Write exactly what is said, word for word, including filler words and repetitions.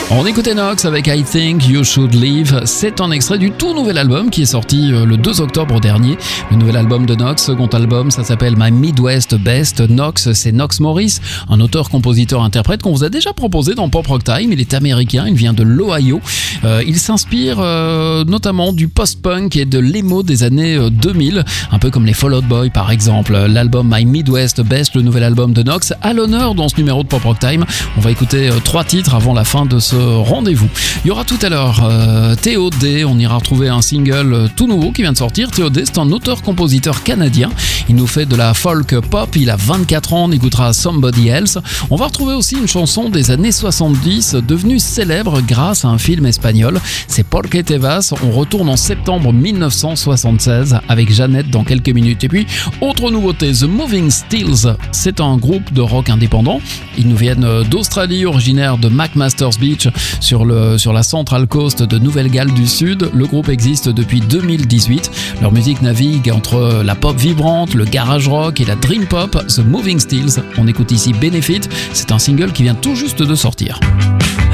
On écoutait Nox avec I Think You Should Leave. C'est un extrait du tout nouvel album qui est sorti le deux octobre dernier. Le nouvel album de Nox, second album, ça s'appelle My Midwest Best. Nox, c'est Nox Morris, un auteur, compositeur, interprète qu'on vous a déjà proposé dans Pop Rock Time. Il est américain, il vient de l'Ohio. Euh, il s'inspire euh, notamment du post-punk et de l'emo des années deux mille, un peu comme les Fall Out Boy par exemple. L'album My Midwest Best, le nouvel album de Nox, à l'honneur dans ce numéro de Pop Rock Time. On va écouter euh, trois titres avant la fin de ce rendez-vous. Il y aura tout à l'heure euh, T O D, on ira retrouver un single euh, tout nouveau qui vient de sortir. T O D, c'est un auteur-compositeur canadien. Il nous fait de la folk pop, il a vingt-quatre ans, on écoutera Somebody Else. On va retrouver aussi une chanson des années soixante-dix, devenue célèbre grâce à un film espagnol. C'est Porque Te Vas. On retourne en septembre mille neuf cent soixante-seize avec Jeannette dans quelques minutes. Et puis, autre nouveauté, The Moving Steels. C'est un groupe de rock indépendant. Ils nous viennent d'Australie, originaires de McMaster's Beach, sur, le, sur la Central Coast de Nouvelle-Galles du Sud. Le groupe existe depuis deux mille dix-huit. Leur musique navigue entre la pop vibrante, le garage rock et la dream pop. The Moving Steels. On écoute ici Benefit. C'est un single qui vient tout juste de sortir.